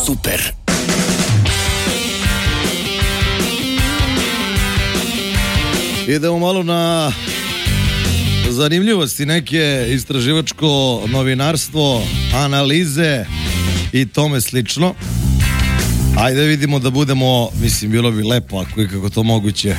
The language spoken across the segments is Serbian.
Super. Idemo malo na zanimljivosti neke, istraživačko novinarstvo, analize i tome slično. Ajde vidimo da budemo, mislim, bilo bi lepo ako je kako to moguće,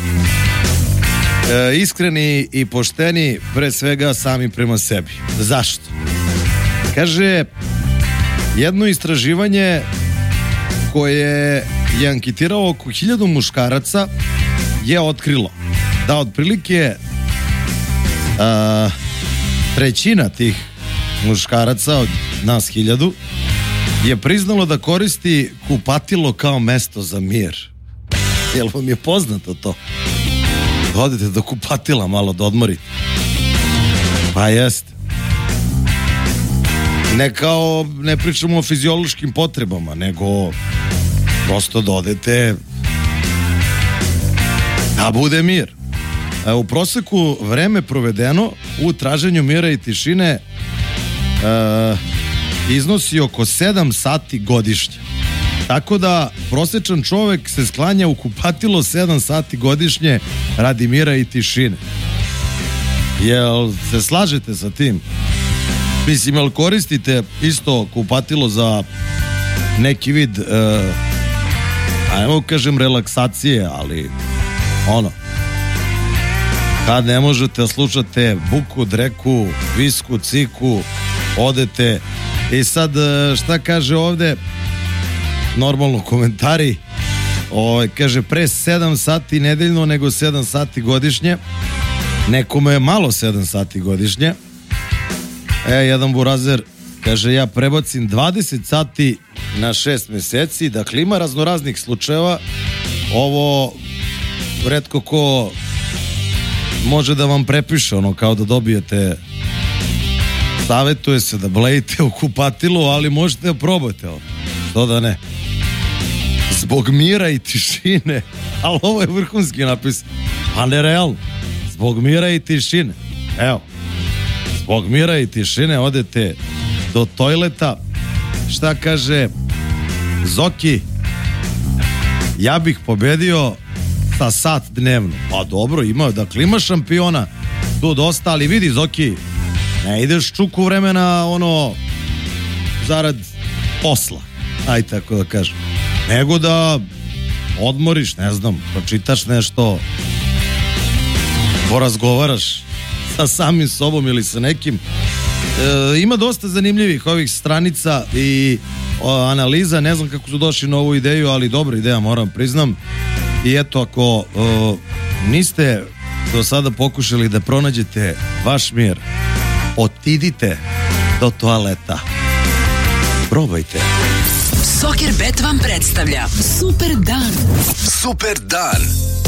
iskreni i pošteni, pre svega sami prema sebi. Zašto? Kaže, jedno istraživanje koje je anketirao oko 1000 muškaraca je otkrilo da otprilike trećina tih muškaraca od nas 1000 je priznalo da koristi kupatilo kao mesto za mir. Jel vam je poznato to? Odete do kupatila malo da odmorite. Pa jeste. Ne pričamo o fiziološkim potrebama, nego prosto da odete da bude mir. U proseku vreme provedeno u traženju mira i tišine iznosi oko 7 sati godišnje. Tako da prosječan čovek se sklanja u kupatilo 7 sati godišnje radi mira i tišine. Jel se slažete sa tim? Mislim, jel koristite isto kupatilo za neki vid ajmo kažem relaksacije, ali kad ne možete slušate buku, dreku, visku, ciku, odete. I sad šta kaže ovde? Normalno komentari. Kaže pre 7 sati nedeljno nego 7 sati godišnje. Nekome je malo 7 sati godišnje. Jedan burazer kaže, ja prebacim 20 sati na 6 meseci. Dakle, ima raznoraznih slučajeva. Ovo retko ko može da vam prepiše, kao da dobijete, savetuje se da blejite u kupatilu, ali možete da probate to da ne. Zbog mira i tišine, ali ovo je vrhunski napis, a ne realno. Zbog mira i tišine, evo, zbog mira i tišine odete do toileta. Šta kaže Zoki? Ja bih pobedio sa sat dnevno. Pa dobro, ima šampiona tu dosta, ali vidi Zoki, ne ideš čuku vremena zarad posla, aj tako da kažem, nego da odmoriš, ne znam, pročitaš nešto, porazgovaraš sa samim sobom ili sa nekim. Ima dosta zanimljivih ovih stranica i analiza, ne znam kako su došli na ovu ideju, ali dobra ideja, moram priznam. I eto, ako niste do sada pokušali da pronađete vaš mir, otidite do toaleta. Probajte. Soccer Bet vam predstavlja Super dan. Super dan.